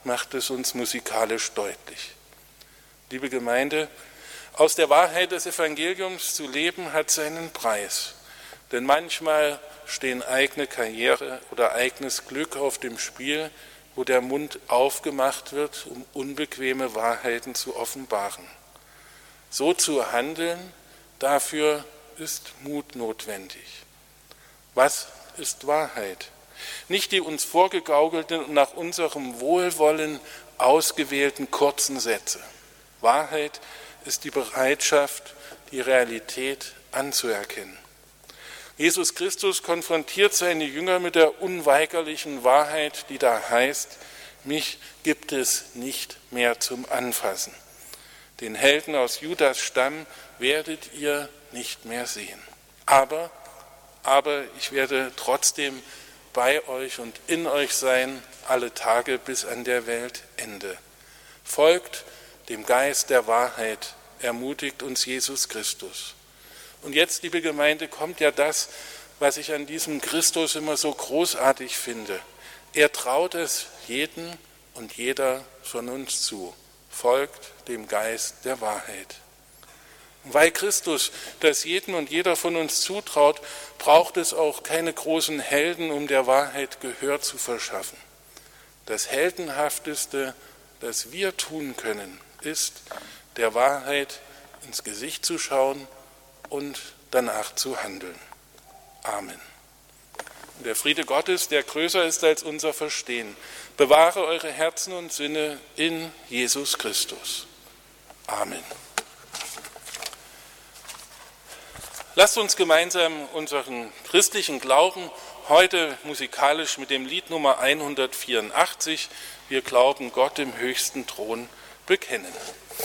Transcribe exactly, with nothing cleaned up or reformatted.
macht es uns musikalisch deutlich. Liebe Gemeinde, aus der Wahrheit des Evangeliums zu leben, hat seinen Preis. Denn manchmal stehen eigene Karriere oder eigenes Glück auf dem Spiel, wo der Mund aufgemacht wird, um unbequeme Wahrheiten zu offenbaren. So zu handeln, dafür ist Mut notwendig. Was ist Wahrheit? Nicht die uns vorgegaukelten und nach unserem Wohlwollen ausgewählten kurzen Sätze. Wahrheit ist die Bereitschaft, die Realität anzuerkennen. Jesus Christus konfrontiert seine Jünger mit der unweigerlichen Wahrheit, die da heißt, mich gibt es nicht mehr zum Anfassen. Den Helden aus Judas Stamm werdet ihr nicht mehr sehen. Aber, aber ich werde trotzdem bei euch und in euch sein, alle Tage bis an der Weltende. Folgt dem Geist der Wahrheit, ermutigt uns Jesus Christus. Und jetzt, liebe Gemeinde, kommt ja das, was ich an diesem Christus immer so großartig finde. Er traut es jedem und jeder von uns zu. Folgt dem Geist der Wahrheit. Und weil Christus das jedem und jeder von uns zutraut, braucht es auch keine großen Helden, um der Wahrheit Gehör zu verschaffen. Das Heldenhafteste, das wir tun können, ist, der Wahrheit ins Gesicht zu schauen und danach zu handeln. Amen. Und der Friede Gottes, der größer ist als unser Verstehen, bewahre eure Herzen und Sinne in Jesus Christus. Amen. Lasst uns gemeinsam unseren christlichen Glauben heute musikalisch mit dem Lied Nummer hundertvierundachtzig, Wir glauben Gott im höchsten Thron, bekennen.